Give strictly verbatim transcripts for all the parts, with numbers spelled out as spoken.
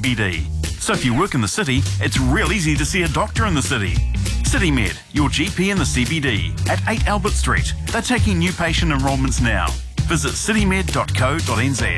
B D. So if you work in the city, it's real easy to see a doctor in the city. CityMed, your G P in the C B D, at eight Albert Street. They're taking new patient enrolments now. Visit citymed dot co dot n z.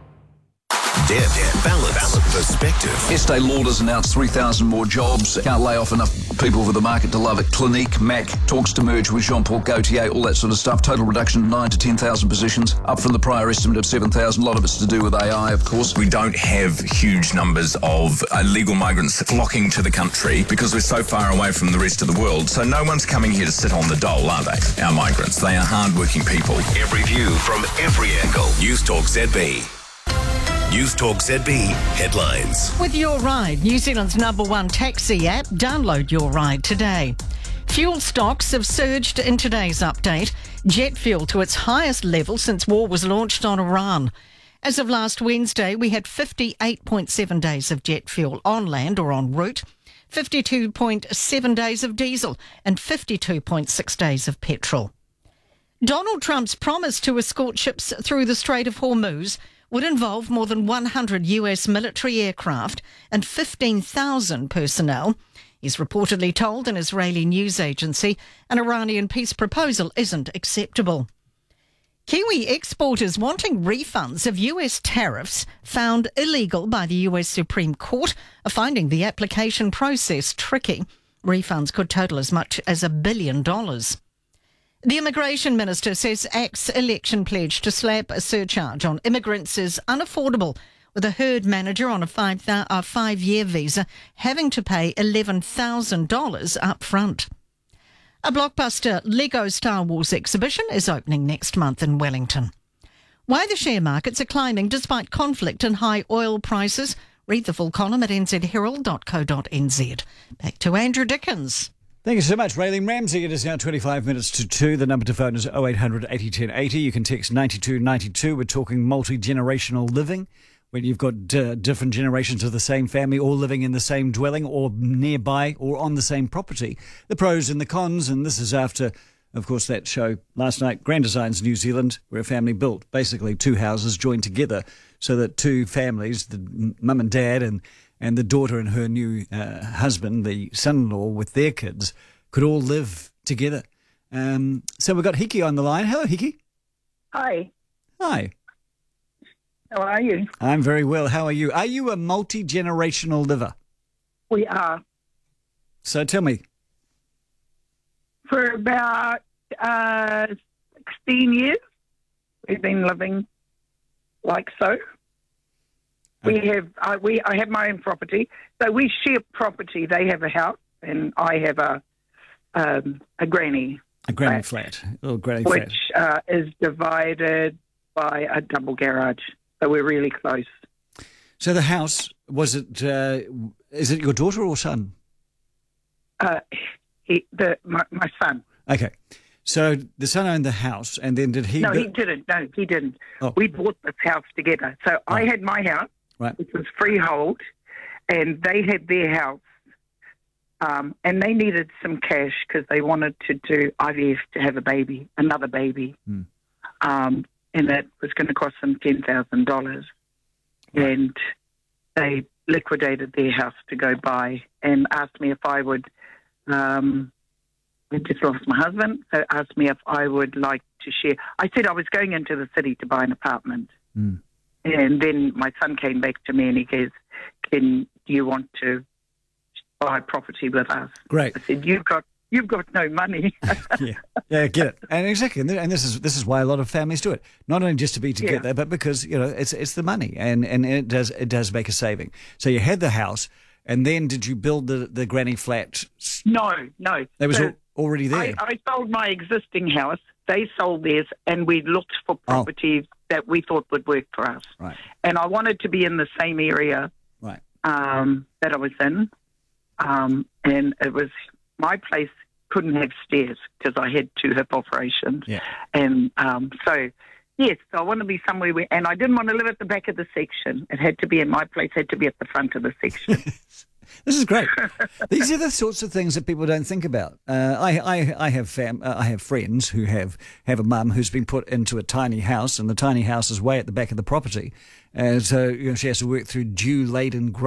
Depth, balance, perspective. Estee Lauder's announced three thousand more jobs. Can't lay off enough people for the market to love it. Clinique, Mac, talks to merge with Jean-Paul Gaultier, all that sort of stuff. Total reduction of nine to ten thousand positions, up from the prior estimate of seven thousand. A lot of it's to do with A I, of course. We don't have huge numbers of illegal migrants flocking to the country because we're so far away from the rest of the world. So no one's coming here to sit on the dole, are they? Our migrants. They are hard-working people. Every view from every angle. News Talk Z B. News Talk Z B headlines. With Your Ride, New Zealand's number one taxi app, download Your Ride today. Fuel stocks have surged in today's update. Jet fuel to its highest level since war was launched on Iran. As of last Wednesday, we had fifty-eight point seven days of jet fuel on land or en route, fifty-two point seven days of diesel and fifty-two point six days of petrol. Donald Trump's promise to escort ships through the Strait of Hormuz would involve more than one hundred U S military aircraft and fifteen thousand personnel. He's reportedly told an Israeli news agency an Iranian peace proposal isn't acceptable. Kiwi exporters wanting refunds of U S tariffs found illegal by the U S Supreme Court are finding the application process tricky. Refunds could total as much as a billion dollars. The Immigration Minister says A C T's election pledge to slap a surcharge on immigrants is unaffordable, with a herd manager on a five th- uh, five-year visa having to pay eleven thousand dollars up front. A blockbuster Lego Star Wars exhibition is opening next month in Wellington. Why the share markets are climbing despite conflict and high oil prices. Read the full column at n z herald dot co dot n z. Back to Andrew Dickens. Thank you so much, Raylene Ramsey. It is now twenty-five minutes to two. The number to phone is oh eight hundred eighty ten eighty. You can text ninety-two ninety-two. We're talking multi-generational living, when you've got uh, different generations of the same family all living in the same dwelling or nearby or on the same property. The pros and the cons, and this is after, of course, that show last night, Grand Designs New Zealand, where a family built basically two houses joined together so that two families, the mum and dad and and the daughter and her new uh, husband, the son-in-law with their kids, could all live together. Um, so we've got Hiki on the line. Hello, Hiki. Hi. Hi. How are you? I'm very well. How are you? Are you a multi-generational liver? We are. So tell me. For about uh, sixteen years, we've been living like so. We have, uh, we. I have my own property, so we share property. They have a house, and I have a um, a granny, a granny flat, flat. a little granny which flat, uh, is divided by a double garage. So we're really close. So the house, was it? Uh, is it your daughter or son? Uh, he, the my, my son. Okay. So the son owned the house, and then did he? No, bu- he didn't. No, he didn't. Oh. We bought this house together. So oh. I had my house. Right. Which was freehold, and they had their house, um, and they needed some cash because they wanted to do I V F to have a baby, another baby, mm. um, and that was going to cost them ten thousand dollars, right. and they liquidated their house to go buy and asked me if I would. Um, I just lost my husband, so asked me if I would like to share. I said I was going into the city to buy an apartment. Mm. And then my son came back to me and he goes, "Can do you want to buy property with us?" Great. I said, "You've got you've got no money." yeah, yeah, get it. And exactly, and this is this is why a lot of families do it. Not only just to be together, yeah. but because you know it's it's the money, and, and it does it does make a saving. So you had the house, and then did you build the, the granny flat? No, no. It was so al- already there. I, I sold my existing house. They sold theirs, and we looked for properties oh. that we thought would work for us. Right. And I wanted to be in the same area right. um, that I was in. Um, and it was, my place couldn't have stairs because I had two hip operations. Yeah. And um, so, yes, so I want to be somewhere where, and I didn't want to live at the back of the section. It had to be, in my place had to be at the front of the section. This is great. These are the sorts of things that people don't think about. Uh, I, I, I have fam- uh, I have friends who have, have a mum who's been put into a tiny house, and the tiny house is way at the back of the property, and so you know, she has to work through dew-laden